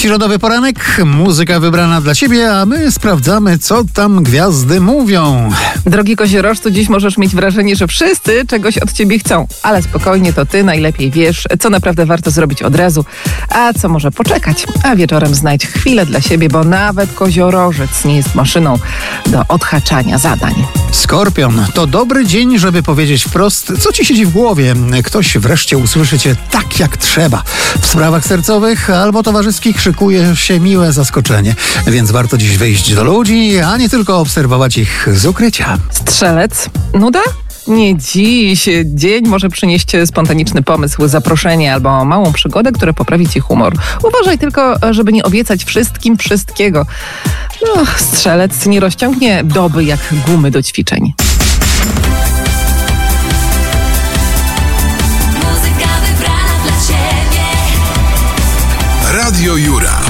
Środowy poranek, muzyka wybrana dla Ciebie, a my sprawdzamy, co tam gwiazdy mówią. Drogi koziorożcu, dziś możesz mieć wrażenie, że wszyscy czegoś od Ciebie chcą. Ale spokojnie, to Ty najlepiej wiesz, co naprawdę warto zrobić od razu, a co może poczekać. A wieczorem znajdź chwilę dla siebie, bo nawet koziorożec nie jest maszyną do odhaczania zadań. Skorpion, to dobry dzień, żeby powiedzieć wprost, co Ci siedzi w głowie. Ktoś wreszcie usłyszy Cię tak, jak trzeba. W sprawach sercowych albo towarzyskich szykuje się miłe zaskoczenie, więc warto dziś wyjść do ludzi, a nie tylko obserwować ich z ukrycia. Strzelec, nuda? Nie dziś. Dzień może przynieść spontaniczny pomysł, zaproszenie albo małą przygodę, która poprawi Ci humor. Uważaj tylko, żeby nie obiecać wszystkim wszystkiego. Strzelec nie rozciągnie doby jak gumy do ćwiczeń. Muzyka wybrana dla Ciebie. Radio Jura.